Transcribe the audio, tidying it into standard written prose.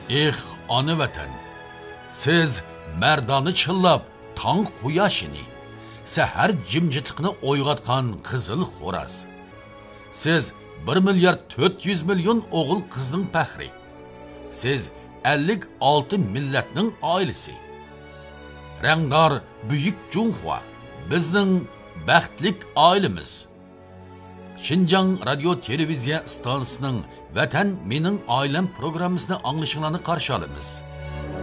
Ana vatan, siz merdani chillab, tong quyoshini, sahar jimjitliqni o'yg'otgan qizil xo'raz. Siz 1,4 milliard o'g'il qizning faxri. Siz 56 millatning oilasi. Rangdor buyuk Junxua bizning baxtlik oilamiz. Xinjiang radio televiziya stansiyasining Vatan mening oilam programmasini anglashinglarni qarshi olamiz.